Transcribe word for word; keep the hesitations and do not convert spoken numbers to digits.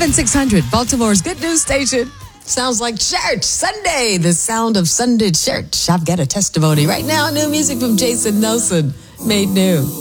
seven six hundred, Baltimore's good news station. Sounds like church. Sunday, the sound of Sunday church. I've got a testimony right now. New music from Jason Nelson, made new.